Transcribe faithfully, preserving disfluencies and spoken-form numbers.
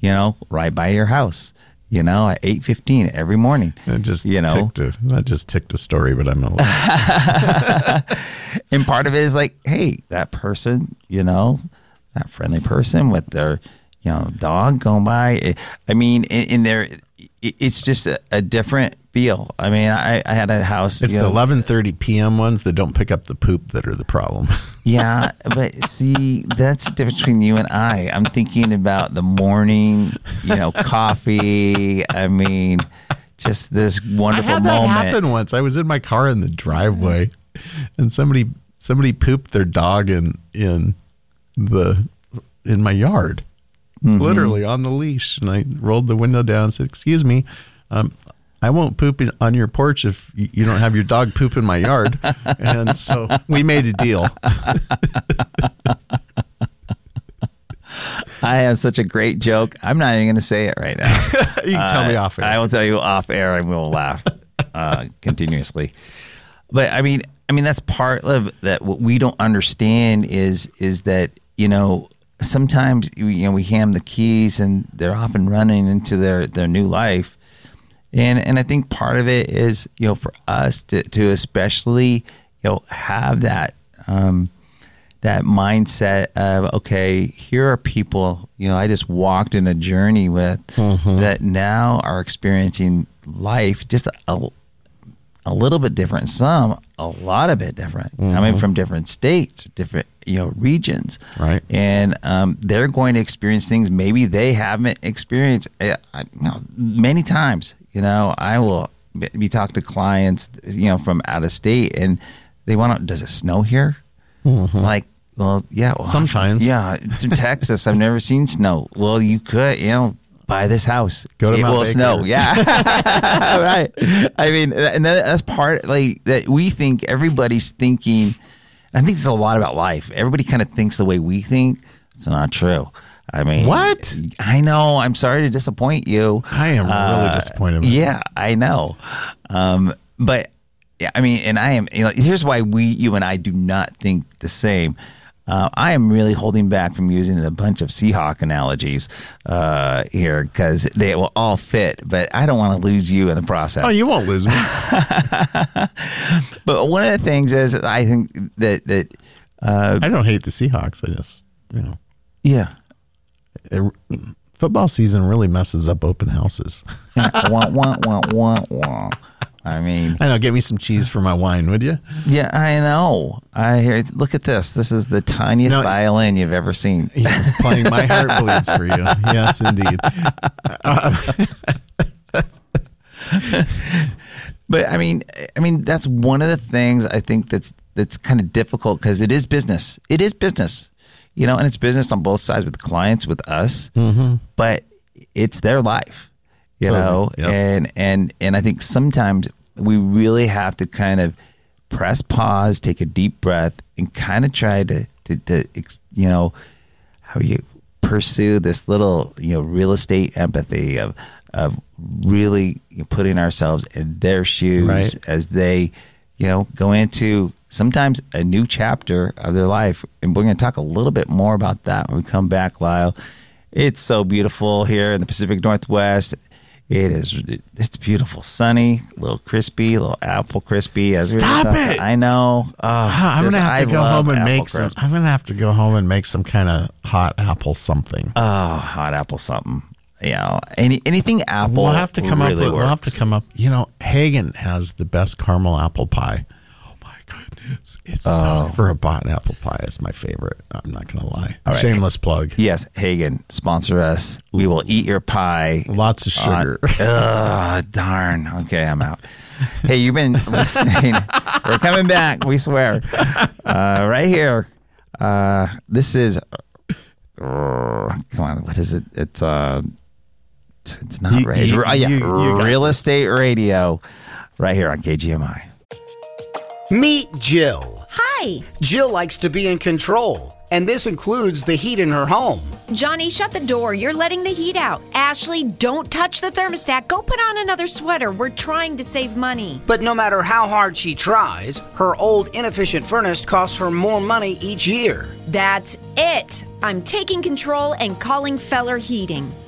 you know, right by your house, you know, at eight fifteen every morning. That just you know, ticked a, that just ticked a story, but I'm not. And part of it is like, hey, that person, you know, that friendly person with their, you know, dog going by. I mean, in, in there, it's just a, a different feel. I mean, I, I had a house. It's you the know, eleven thirty p.m. ones that don't pick up the poop that are the problem. Yeah, but see, that's the difference between you and I. I'm thinking about the morning, you know, coffee. I mean, just this wonderful I had moment. that happen once. I was in my car in the driveway, and somebody somebody pooped their dog in in the in my yard, mm-hmm. literally on the leash. And I rolled the window down and said, "Excuse me, um, I won't poop in, on your porch if you don't have your dog poop in my yard." And so we made a deal. I have such a great joke. I'm not even going to say it right now. You can tell uh, me off air. I will tell you off air, and we'll laugh uh, continuously. But I mean, I mean that's part of that. What we don't understand is is that, you know, sometimes you know we hand them the keys and they're off and running into their, their new life. And and I think part of it is, you know, for us to, to especially, you know, have that um, that mindset of, okay, here are people, you know, I just walked in a journey with mm-hmm. that now are experiencing life just a, a little bit different. Some, a lot of bit different. Mm-hmm. I mean, from different states, different, you know, regions. Right. And um, they're going to experience things maybe they haven't experienced uh, you know, many times. You know, I will be talking to clients, you know, from out of state, and they want to, does it snow here? Mm-hmm. Like, well, yeah. Well, sometimes. Yeah. It's in Texas. I've never seen snow. Well, you could, you know, buy this house. Go to it Mount will Baker. snow. Yeah. Right. I mean, and that's part, like, that we think everybody's thinking, I think it's a lot about life. Everybody kind of thinks the way we think. It's not true. I mean, what? I know. I'm sorry to disappoint you. I am really uh, disappointed. Yeah, I know. Um, but yeah, I mean, and I am, you know, here's why we, you and I do not think the same. Uh, I am really holding back from using a bunch of Seahawk analogies uh, here because they will all fit, but I don't want to lose you in the process. Oh, you won't lose me. But one of the things is, I think that, that uh, I don't hate the Seahawks. I just, you know. Yeah. It, football season really messes up open houses. wah, wah, wah, wah, wah. I mean, I know. Get me some cheese for my wine, would you? Yeah, I know. I hear. Look at this. This is the tiniest no, violin you've ever seen. He's playing "My Heart Bleeds for You." Yes, indeed. Uh, but I mean, I mean, that's one of the things I think that's that's kind of difficult because it is business. It is business, you know, and it's business on both sides with the clients, with us, mm-hmm. but it's their life. You totally. know, yep. and, and, and I think sometimes we really have to kind of press pause, take a deep breath, and kind of try to, to, to, you know, how you pursue this little, you know, real estate empathy of, of really putting ourselves in their shoes right. as they, you know, go into sometimes a new chapter of their life. And we're going to talk a little bit more about that when we come back, Lyle. It's so beautiful here in the Pacific Northwest. It is. It's beautiful, sunny, a little crispy, a little apple crispy. As Stop we it! I know. Oh, I'm just, gonna have to I go home and make crisp. some. I'm gonna have to go home and make some kind of hot apple something. Oh, hot apple something. You know, any anything apple. We'll have to come really up. With, works. We'll have to come up. You know, Hagen has the best caramel apple pie. Goodness, it's oh. for a bought apple pie. It's my favorite. I'm not gonna lie. All right. Shameless plug. Yes, Hagen, sponsor us. We will eat your pie. Lots of sugar. Ugh, darn. Okay, I'm out. Hey, you've been listening. We're coming back. We swear. Uh, right here. Uh, this is. Uh, come on. What is it? It's uh. It's not you, radio. You, yeah, you, you real estate radio. Right here on K G M I. Meet Jill. Hi. Jill likes to be in control, and this includes the heat in her home. Johnny, shut the door. You're letting the heat out. Ashley, don't touch the thermostat. Go put on another sweater. We're trying to save money. But no matter how hard she tries, her old inefficient furnace costs her more money each year. That's it. I'm taking control and calling Feller Heating.